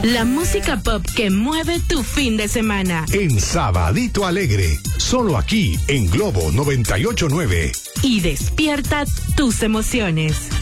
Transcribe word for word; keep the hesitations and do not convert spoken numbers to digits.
La música pop que mueve tu fin de semana. En Sabadito Alegre, solo aquí en Globo noventa y ocho punto nueve. Y despierta tus emociones.